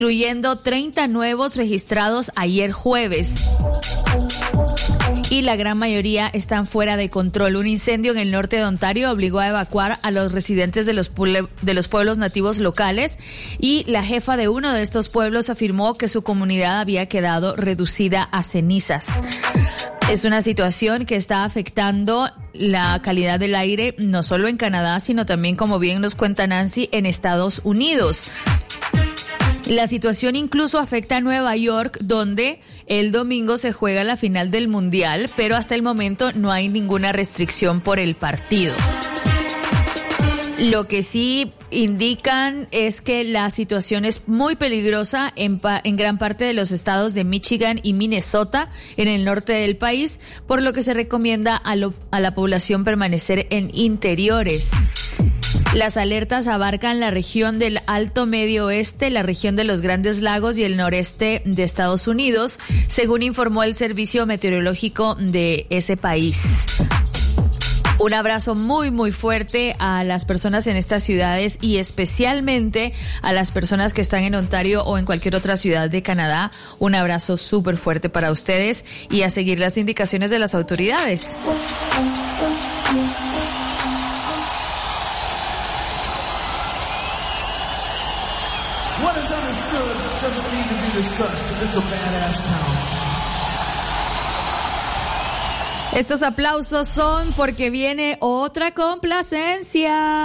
incluyendo 30 nuevos registrados ayer jueves. Y la gran mayoría están fuera de control. Un incendio en el norte de Ontario obligó a evacuar a los residentes de los pueblos nativos locales, y la jefa de uno de estos pueblos afirmó que su comunidad había quedado reducida a cenizas. Es una situación que está afectando la calidad del aire no solo en Canadá, sino también, como bien nos cuenta Nancy, en Estados Unidos. La situación incluso afecta a Nueva York, donde el domingo se juega la final del Mundial, pero hasta el momento no hay ninguna restricción por el partido. Lo que sí indican es que la situación es muy peligrosa en gran parte de los estados de Michigan y Minnesota, en el norte del país, por lo que se recomienda a la población permanecer en interiores. Las alertas abarcan la región del Alto Medio Oeste, la región de los Grandes Lagos y el noreste de Estados Unidos, según informó el Servicio Meteorológico de ese país. Un abrazo muy, muy fuerte a las personas en estas ciudades y especialmente a las personas que están en Ontario o en cualquier otra ciudad de Canadá. Un abrazo súper fuerte para ustedes y a seguir las indicaciones de las autoridades. What is understood doesn't need to be discussed in this badass town. Estos aplausos son porque viene otra complacencia.